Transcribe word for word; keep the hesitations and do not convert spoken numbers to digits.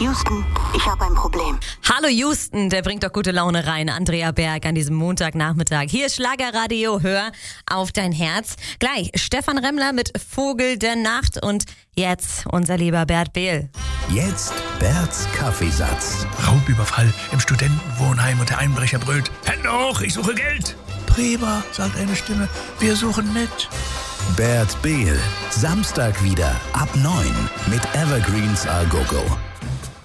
Houston, ich habe ein Problem. Hallo Houston, der bringt doch gute Laune rein. Andrea Berg an diesem Montagnachmittag. Hier ist Schlagerradio, hör auf dein Herz. Gleich Stefan Remmler mit Vogel der Nacht und jetzt unser lieber Bert Behl. Jetzt Berts Kaffeesatz. Raubüberfall im Studentenwohnheim und der Einbrecher brüllt: Hände hoch, ich suche Geld. Prima, sagt eine Stimme, wir suchen nicht. Bert Behl, Samstag wieder ab neun mit Evergreens A Go Go.